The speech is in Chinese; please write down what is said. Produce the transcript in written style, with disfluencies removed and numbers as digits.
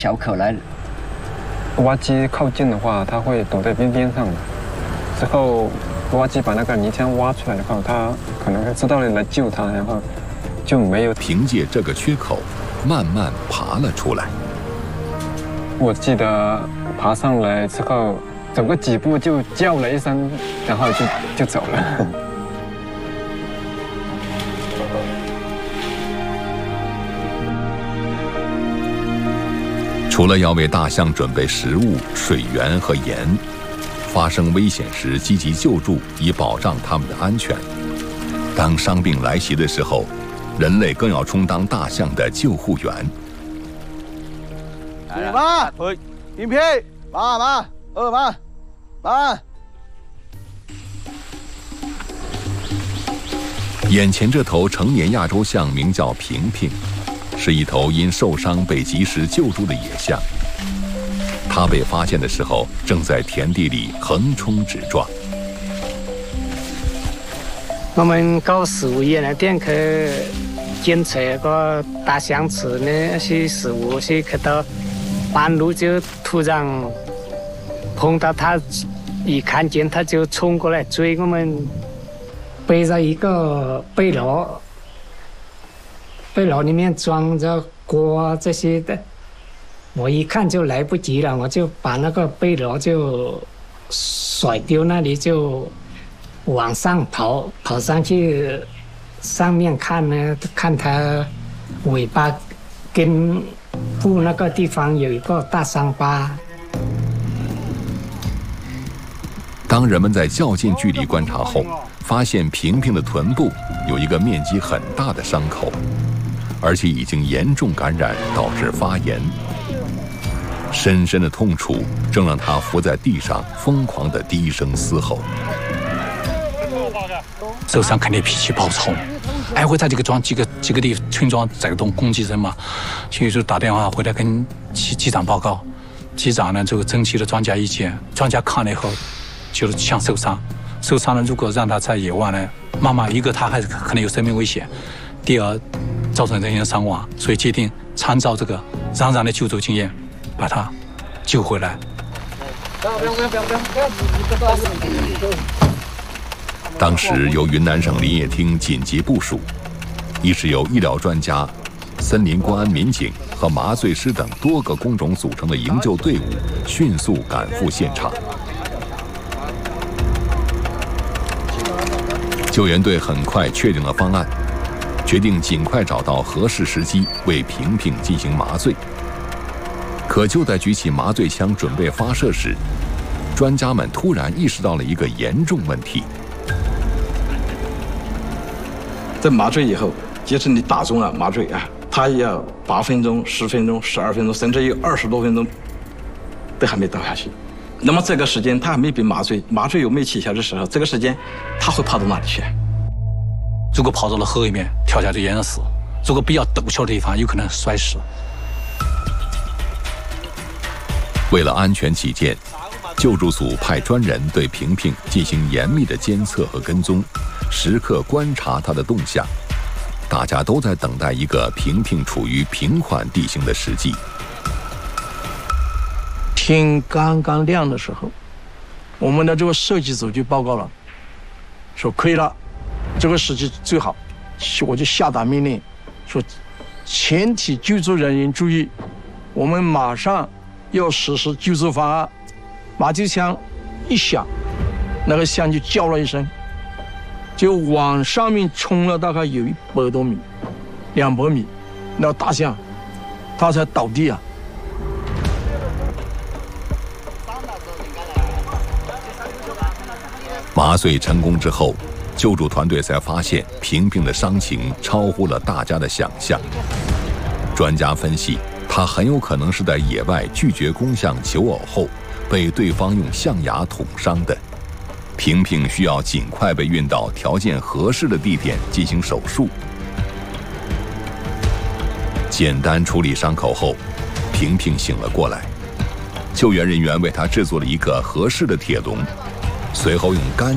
小口来。 挖机靠近的话，它会躲在边上的。之后挖机把那个泥浆挖出来的话，它可能知道了来救它，然后就没有。 凭借这个缺口，慢慢爬了出来。 我记得爬上来之后，走个几步就叫了一声，然后就走了。 除了要为大象准备食物、水源和盐，发生危险时积极救助，以保障它们的安全。当伤病来袭的时候，人类更要充当大象的救护员。 慢，平平，慢慢。 眼前这头成年亚洲象名叫平平，是一头因受伤被及时救助的野象。它被发现的时候，正在田地里横冲直撞。 我们搞食物业那店去检测个大象吃的那些食物，去到半路就突然碰到它，一看见它就冲过来追我们，背着一个背篓，背篓里面装着锅这些的。我一看就来不及了，我就把那个背篓就甩丢那里，就往上跑上去，上面看呢，看它尾巴跟部那个地方有一个大伤疤。 当人们在较近距离观察后，发现平平的臀部有一个面积很大的伤口，而且已经严重感染，导致发炎。深深的痛楚正让他伏在地上疯狂地低声嘶吼。 受伤肯定脾气暴躁，挨回他这个庄几个村庄在动攻击人嘛，所以就打电话回来跟机长报告，机长呢这个征集了专家意见，专家看了以后，就是像受伤了如果让他在野外呢，妈妈一个他还是可能有生命危险，第二造成人员伤亡，所以决定参照这个冉冉的救助经验，把他救回来。 当时由云南省林业厅紧急部署，一是由医疗专家、森林公安民警和麻醉师等多个工种组成的营救队伍迅速赶赴现场。救援队很快确定了方案，决定尽快找到合适时机为平平进行麻醉。可就在举起麻醉枪准备发射时，专家们突然意识到了一个严重问题。 在麻醉以后，即使你打中了麻醉啊，它也要8分钟、10分钟、12分钟，甚至有20多分钟都还没倒下去。那么这个时间它还没被麻醉又没起效的时候，这个时间它会跑到哪里去？ 如果跑到了河里面，跳下去淹死；如果比较陡峭的地方，有可能摔死。 为了安全起见，救助组派专人对平平进行严密的监测和跟踪，时刻观察他的动向。大家都在等待一个平平处于平缓地形的时机。 天刚刚亮的时候，我们的这个设计组就报告了，说可以了，这个时机最好。我就下达命令，说全体救助人员注意，我们马上要实施救助方案。麻醉枪一响，那个象就叫了一声，就往上面冲了大概有100多米、200米，那大象它才倒地啊。 麻醉成功之后，救助团队才发现平平的伤情超乎了大家的想象。专家分析，他很有可能是在野外拒绝公象求偶后，被对方用象牙捅伤的。平平需要尽快被运到条件合适的地点进行手术。简单处理伤口后，平平醒了过来。救援人员为他制作了一个合适的铁笼，随后用干